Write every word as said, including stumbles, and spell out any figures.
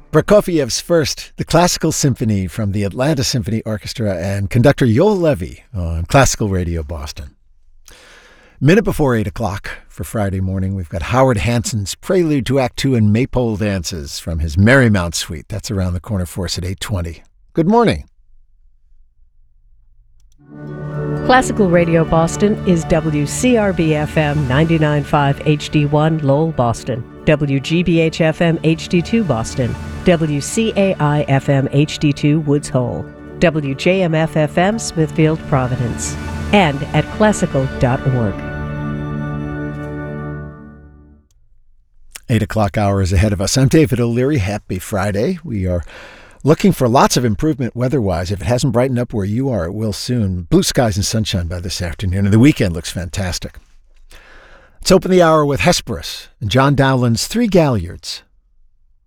Prokofiev's First, the Classical Symphony from the Atlanta Symphony Orchestra and conductor Yoel Levy on Classical Radio Boston. Minute before eight o'clock for Friday morning, we've got Howard Hanson's Prelude to Act Two and Maypole Dances from his Marymount Suite. That's around the corner for us at eight twenty. Good morning. Classical Radio Boston is W C R B F M ninety-nine point five H D one Lowell, Boston, W G B H F M H D two Boston, W C A I F M H D two Woods Hole, W J M F F M Smithfield, Providence, and at classical dot org. Eight o'clock hour is ahead of us. I'm David O'Leary. Happy Friday. We are looking for lots of improvement weather-wise. If it hasn't brightened up where you are, it will soon. Blue skies and sunshine by this afternoon, and the weekend looks fantastic. Let's open the hour with Hesperus and John Dowland's Three Galliards.